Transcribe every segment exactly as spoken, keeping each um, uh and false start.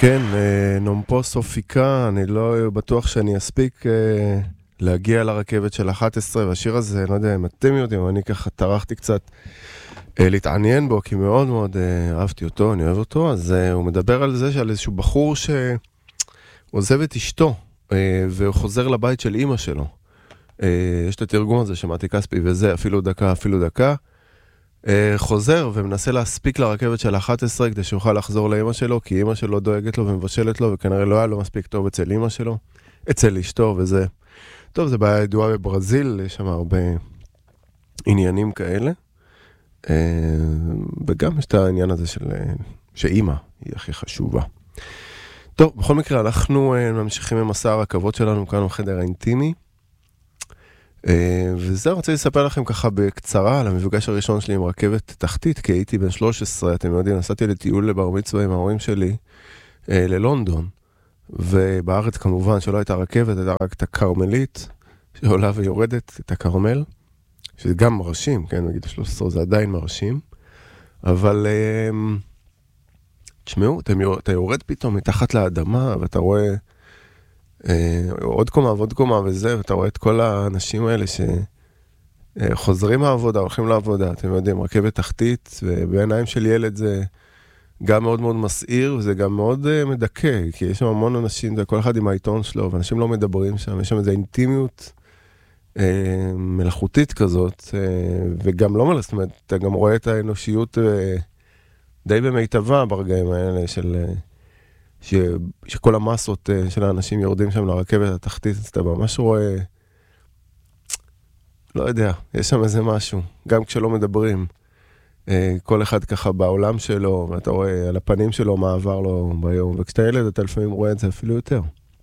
כן, נומפו סופיקה, אני לא בטוח שאני אספיק להגיע לרכבת של אחת עשרה, והשיר הזה, לא יודע אם אתם יודעים, אני ככה טרחתי קצת להתעניין בו, כי מאוד מאוד אהבתי אותו, אני אוהב אותו, אז הוא מדבר על זה שעל איזשהו בחור שעוזב את אשתו, והוא חוזר לבית של אמא שלו. יש את התרגום הזה, שמעתי כספי, וזה אפילו דקה, אפילו דקה. חוזר ומנסה להספיק לרכבת של אחת עשרה כדי שיוכל לחזור לאמא שלו, כי אמא שלו דואגת לו ומבשלת לו, וכנראה לא היה לו מספיק טוב אצל אמא שלו, אצל אשתו, וזה... טוב, זה בעיה ידועה בברזיל, יש שם הרבה עניינים כאלה. וגם יש את העניין הזה של... שאמא היא הכי חשובה. טוב, בכל מקרה, אנחנו ממשיכים עם מסע הרכבות שלנו כאן בחדר האינטימי. וזה רוצה לספר לכם ככה בקצרה על המפגש הראשון שלי עם רכבת תחתית, כי הייתי בן שלוש עשרה, אתם יודעים, נסעתי לטיול לבר מצווה עם ההורים שלי ללונדון, ובארץ כמובן שלא הייתה רכבת, הייתה רק את הקרמלית שעולה ויורדת, את הקרמל, שזה גם מרשים, כן, נגיד שלוש עשרה זה עדיין מרשים, אבל תשמעו, אתה יורד פתאום מתחת לאדמה ואתה רואה עוד קומה ועוד קומה וזה, ואתה רואה את כל האנשים האלה שחוזרים מהעבודה, הולכים לעבודה, אתם יודעים, רכבת תחתית, ובעיניים של ילד זה גם מאוד מאוד מסעיר, וזה גם מאוד מדכא, כי יש שם המון אנשים, כל אחד עם העיתון שלו, ואנשים לא מדברים שם, יש שם איזו אינטימיות מלאכותית כזאת, וגם לא מלא, זאת אומרת, אתה גם רואה את האנושיות די במיטבה ברגעים האלה של... ש... שכל המסות של האנשים יורדים שם לרכבת התחתית, אז אתה ממש רואה, לא יודע, יש שם איזה משהו, גם כשלא מדברים, כל אחד ככה בעולם שלו, ואתה רואה על הפנים שלו מה עבר לו ביום, וכשאתה ילד אתה לפעמים רואה את זה אפילו יותר.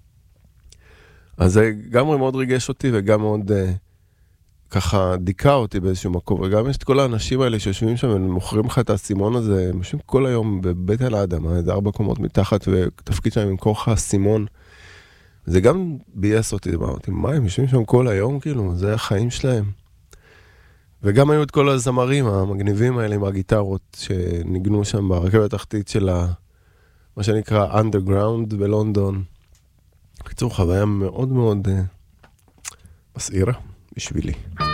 אז זה גם מאוד ריגש אותי, וגם מאוד ככה דיכה אותי באיזשהו מקום, וגם יש את כל האנשים האלה שיושבים שם, הם מוכרים לך את הסימון הזה, הם יושבים כל היום בבית על האדמה, איזה ארבע קומות מתחת, ותפקיד שם למכור לך הסימון. זה גם בייס אותי, אמרתי, מה, הם יושבים שם כל היום, כאילו, זה החיים שלהם. וגם היו את כל הזמרים המגניבים האלה עם הגיטרות, שניגנו שם ברכבת התחתית של ה... מה שנקרא Underground בלונדון. בקיצור, חוויה מאוד מאוד מסעירה בשבילי.